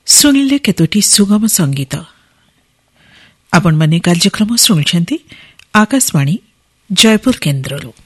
ଶୁଣିଲେ କେତୋଟି ସୁଗମ ସଙ୍ଗୀତ। ଆପଣମାନେ କାର୍ଯ୍ୟକ୍ରମ ଶୁଣୁଛନ୍ତି ଆକାଶବାଣୀ ଜୟପୁର କେନ୍ଦ୍ରରୁ।